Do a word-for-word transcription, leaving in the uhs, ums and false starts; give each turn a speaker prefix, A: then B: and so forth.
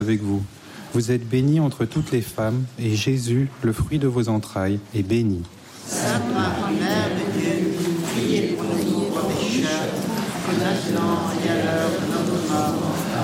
A: avec vous. Vous êtes bénie entre toutes les femmes, et Jésus, le fruit de vos entrailles, est béni.
B: Sainte Marie, Mère de Dieu, priez pour nous pauvres pécheurs, maintenant et à l'heure